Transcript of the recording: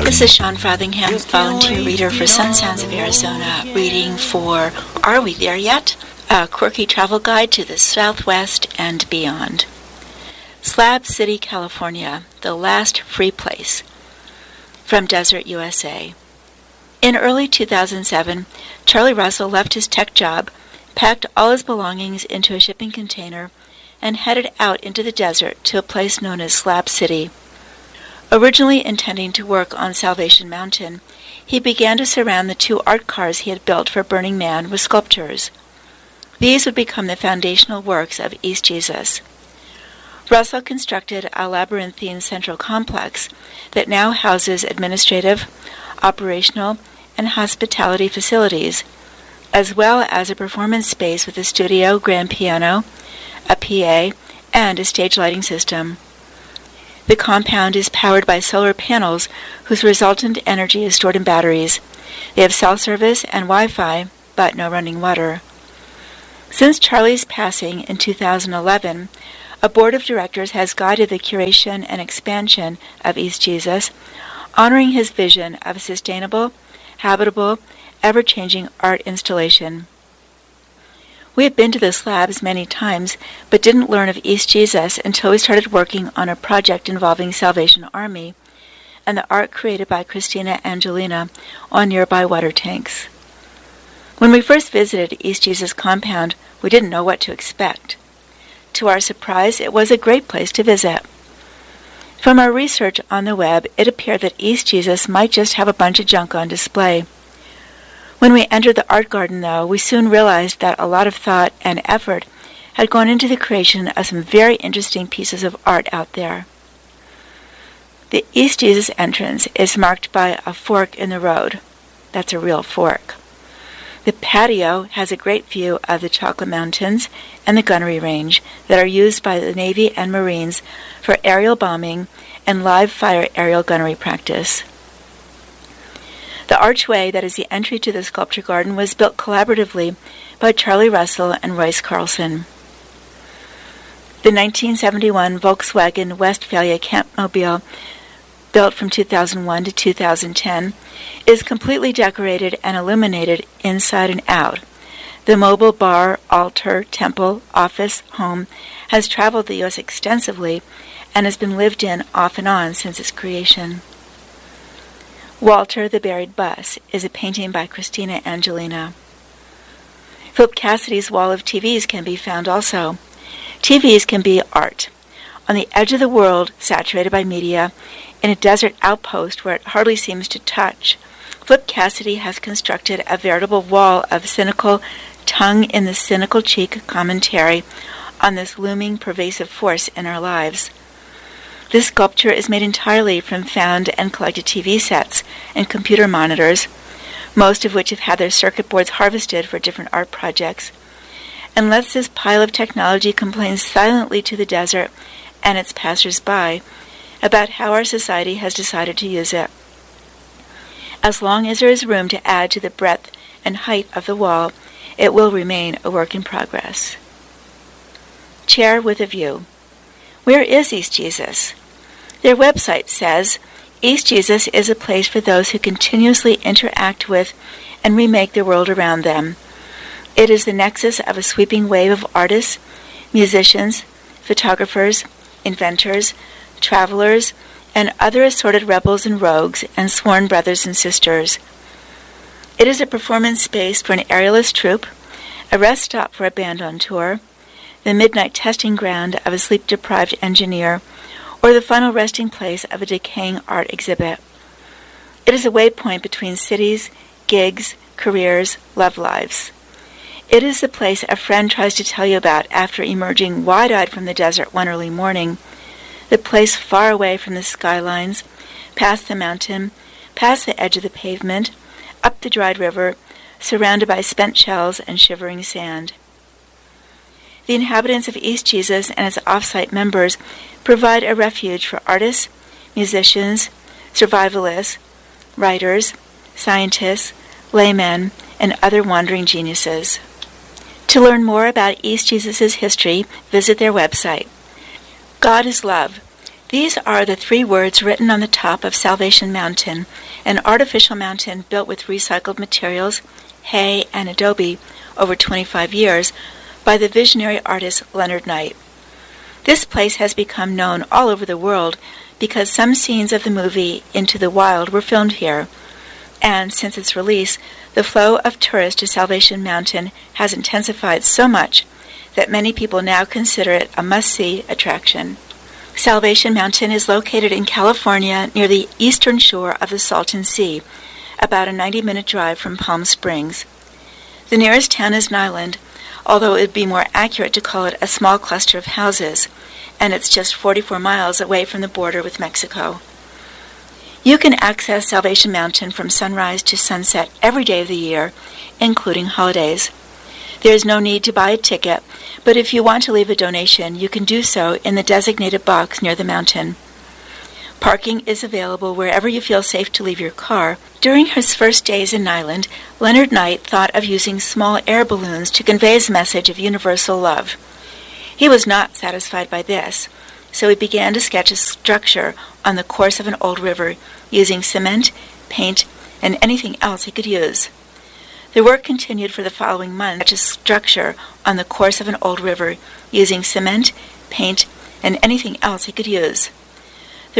This is Sean Frothingham, volunteer reader for Sun Sounds of Arizona, reading for Are We There Yet? A quirky travel guide to the Southwest and beyond. Slab City, California, the last free place. From Desert, USA. In early 2007, Charlie Russell left his tech job, packed all his belongings into a shipping container, and headed out into the desert to a place known as Slab City. Originally intending to work on Salvation Mountain, he began to surround the 2 art cars he had built for Burning Man with sculptures. These would become the foundational works of East Jesus. Russell constructed a labyrinthine central complex that now houses administrative, operational, and hospitality facilities, as well as a performance space with a studio, grand piano, a PA, and a stage lighting system. The compound is powered by solar panels whose resultant energy is stored in batteries. They have cell service and Wi-Fi, but no running water. Since Charlie's passing in 2011, a board of directors has guided the curation and expansion of East Jesus, honoring his vision of a sustainable, habitable, ever-changing art installation. We had been to the slabs many times, but didn't learn of East Jesus until we started working on a project involving Salvation Army and the art created by Christina Angelina on nearby water tanks. When we first visited East Jesus compound, we didn't know what to expect. To our surprise, it was a great place to visit. From our research on the web, it appeared that East Jesus might just have a bunch of junk on display. When we entered the art garden, though, we soon realized that a lot of thought and effort had gone into the creation of some very interesting pieces of art out there. The East Jesus entrance is marked by a fork in the road. That's a real fork. The patio has a great view of the Chocolate Mountains and the gunnery range that are used by the Navy and Marines for aerial bombing and live fire aerial gunnery practice. The archway that is the entry to the sculpture garden was built collaboratively by Charlie Russell and Royce Carlson. The 1971 Volkswagen Westphalia Campmobile, built from 2001 to 2010, is completely decorated and illuminated inside and out. The mobile bar, altar, temple, office, home has traveled the U.S. extensively and has been lived in off and on since its creation. Walter the Buried Bus is a painting by Christina Angelina. Philip Cassidy's wall of TVs can be found also. TVs can be art. On the edge of the world, saturated by media, in a desert outpost where it hardly seems to touch, Philip Cassidy has constructed a veritable wall of cynical, tongue-in-the-cynical-cheek commentary on this looming, pervasive force in our lives. This sculpture is made entirely from found and collected TV sets and computer monitors, most of which have had their circuit boards harvested for different art projects, and lets this pile of technology complain silently to the desert and its passers-by about how our society has decided to use it. As long as there is room to add to the breadth and height of the wall, it will remain a work in progress. Chair with a view. Where is East Jesus? Their website says, East Jesus is a place for those who continuously interact with and remake the world around them. It is the nexus of a sweeping wave of artists, musicians, photographers, inventors, travelers, and other assorted rebels and rogues and sworn brothers and sisters. It is a performance space for an aerialist troupe, a rest stop for a band on tour, the midnight testing ground of a sleep-deprived engineer, or the final resting place of a decaying art exhibit. It is a waypoint between cities, gigs, careers, love lives. It is the place a friend tries to tell you about after emerging wide-eyed from the desert one early morning, the place far away from the skylines, past the mountain, past the edge of the pavement, up the dried river, surrounded by spent shells and shivering sand. The inhabitants of East Jesus and its off-site members provide a refuge for artists, musicians, survivalists, writers, scientists, laymen, and other wandering geniuses. To learn more about East Jesus' history, visit their website. God is love. These are the 3 words written on the top of Salvation Mountain, an artificial mountain built with recycled materials, hay, and adobe over 25 years by the visionary artist Leonard Knight. This place has become known all over the world because some scenes of the movie Into the Wild were filmed here, and since its release, the flow of tourists to Salvation Mountain has intensified so much that many people now consider it a must-see attraction. Salvation Mountain is located in California near the eastern shore of the Salton Sea, about a 90-minute drive from Palm Springs. The nearest town is Niland, although it would be more accurate to call it a small cluster of houses, and it's just 44 miles away from the border with Mexico. You can access Salvation Mountain from sunrise to sunset every day of the year, including holidays. There is no need to buy a ticket, but if you want to leave a donation, you can do so in the designated box near the mountain. Parking is available wherever you feel safe to leave your car. During his first days in Niland, Leonard Knight thought of using small air balloons to convey his message of universal love. He was not satisfied by this, so he began to sketch a structure on the course of an old river, using cement, paint, and anything else he could use. The work continued for the following month, a structure on the course of an old river, using cement, paint, and anything else he could use.